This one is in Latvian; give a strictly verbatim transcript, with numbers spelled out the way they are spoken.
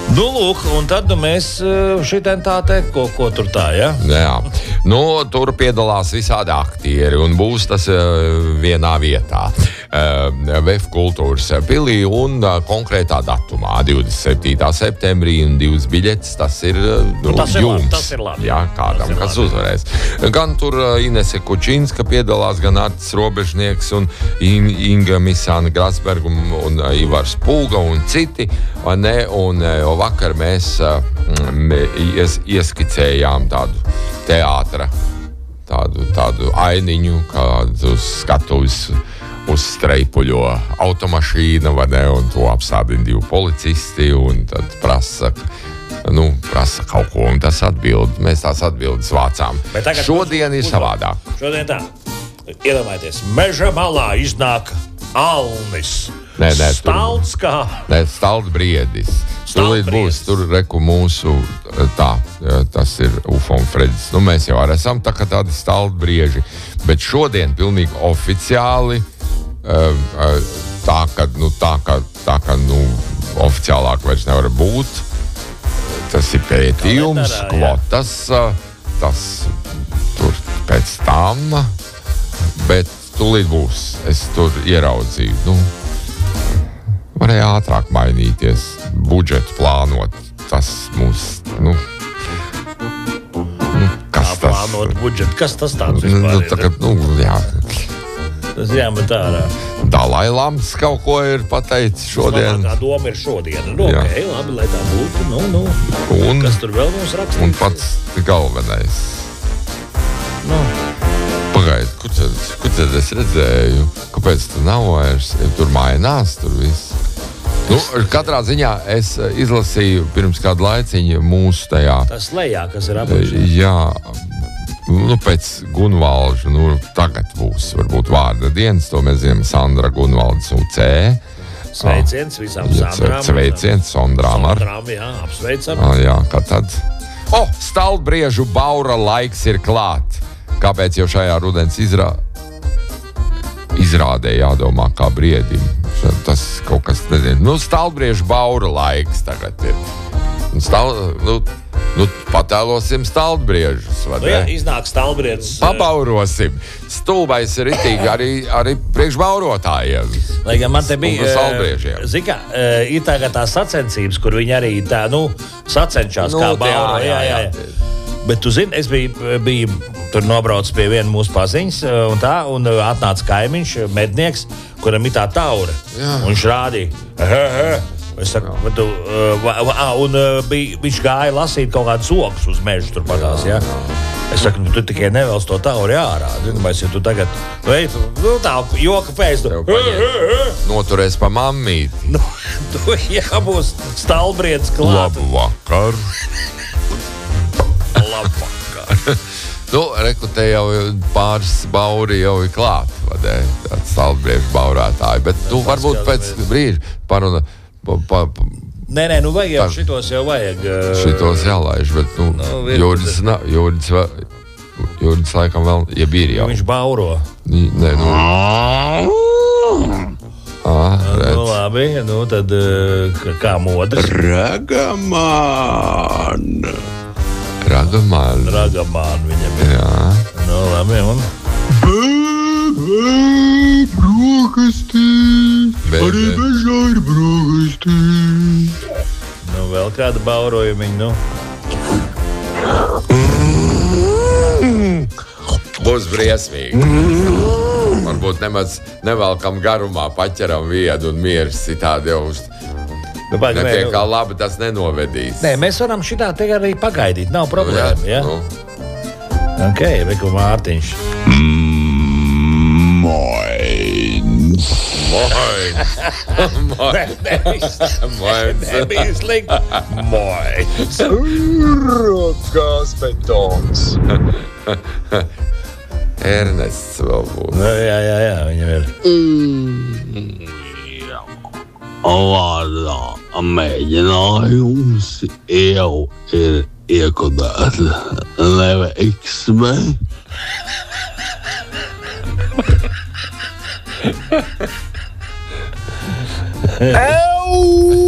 Nu, lūk, un tad nu, mēs šitien tā te, ko, ko tur tā, ja? Jā. Nu, tur piedalās visādi aktieri un būs tas uh, vienā vietā. Uh, V E F kultūras pilī un uh, konkrētā datumā, divdesmit septītā septembrī un divas biļetes, tas ir uh, nu, tas jums. Ir labi, tas ir labi. Jā, kādam, kas labi. Uzvarēs. Gan tur uh, Inese Kučinska piedalās, gan Artis Robežnieks un In- Inga Misāna Grasberga un, un uh, Ivars Pūga un citi, vai ne? Un uh, vakar mēs uh, ies, ieskicējām tādu teātra, tādu, tādu ainiņu, kādu skatuves uz streipuļo automašīna, vai ne? Un to apstādina divi policisti un tad prasa, nu, prasa kaut ko, un tas atbild. Mēs tās atbildes vācām. Šodien ir savādāk. Šodien tā. Iedomājieties, meža malā iznāk Alnis. Nē, nē, Stalds kā... Nē, Stalds briedis. Tur būs, tur reku mūsu, tā, tas ir Ufa un Fredis. Nu, mēs jau arī esam tā kā tādi Staldi brieži. Bet šodien pilnīgi oficiāli tā, ka, nu, tā, ka, tā, ka, nu, oficiālāk vairs nevar būt. Tas ir pētījums, kvotas, tas tur pēc tam, bet tūlīt būs. Es tur ieraudzīju, nu, varēja ātrāk mainīties, budžetu plānot, tas mums, nu, nu kas tas? Plānot budžetu, kas tas tāds vispār nu, ir? Tā, ka, nu, jā. Tas jāmet ārā. Dalai Lams kaut ko ir pateicis šodien. Tā doma ir šodien. Nu, ok, labi, lai tā būtu. Nu, nu. Un, kas tur vēl mums rakstīts? Un pats galvenais. Nu. Pagaid, kur tad, kur tad es redzēju? Kāpēc tu nav vairs? Tur mainās, tur viss. Nu, katrā ziņā es izlasīju pirms kādu laiciņu mūsu tajā. Tas lejā, kas ir apakšā. Jā, nu, pēc Gunvalža, nu, tagad būs varbūt vārda dienas, to mēs zinām Sandra Gunvalds U C. Sveiciens visām jā, Sandrām. Sveiciens Sondrām ar. Sondrām, jā, apsveicam. Ah, jā, kā tad? O, oh, Stalbriežu baura laiks ir klāt. Kāpēc jau šajā rudens izrā... izrādē jādomā kā briedim? Tas kaut kas, nezinu, nu, Stalbriežu baura laiks tagad ir. Un stal, nu, nu, patēlosim Stalbriežus, vai ne? Nu, jā, iznāk Stalbriedus. Pabaurosim. Stulbais ir ritīgi arī, arī priekšbaurotājiem. Lai gan man te bija, Stalbriežiem. Zika, ir tagad tās sacensības, kur viņi arī tā, nu, sacenšās nu, kā bauro. Jā, jā, jā. jā. Bet tu zini, es biju, biju tur nobraucis pie viena mūsu paziņas un tā, un atnāca kaimiņš, mednieks, kuram ir tā taure. Jā. Un viņš rādīja, he, he. Es saku, bet tu, uh, un uh, bij, viņš gāja lasīt kaut kādus ogus uz mežu tur patās, jā. Es saku, nu, tu tikai nevēlas to tauri ārā. Zinamais, ja tu tagad, vei, nu, tā joka pēc, tu, noturēs pa mammīti. Nu, tu jābūs Stalbriedis klāt. Labu vakar. Labvakar. Nu, reku, te jau pāris bauri jau ir klāt, vadē, tāds Stalbriežu baurētāji, bet tu varbūt pēc brīža paruna, pa, pa, pa, nē, nē, nu vajag jau šitos jau vajag. Uh, šitos jālaiž, bet, nu, no, Jūrdis, na, Jūrdis, Jūrdis laikam vēl, ja bija jau. Viņš bauro. Nē, nu. Ah, redz. Nu, labi, nu, tad uh, kā modrs? Ragaman. Ragaman. Ragaman viņam ir. Jā. Nu, labi, un? Brokastīs. Arī mežā ir brokastīs. Nu, vēl kāda baurojumiņa, nu? Būs briesmīgi. Varbūt nemaz nevelkam garumā, paķeram viedu un mieras citādi jau uz... Nu, pag, Nepie nu, kā labi tas nenovedīs. Nē, mēs varam šitā te arī pagaidīt, nav problēma, nu, ja? Nu. Ok, Reku Mārtiņš. Moins. Moins. Moins. Nebija slikti. Moins. Rokās betons. Ernests vēl būs. Nu, jā, jā, jā, viņam ir. Mm. Vārdā mēģinājums jau ir iekodēta neveiksme. Ew!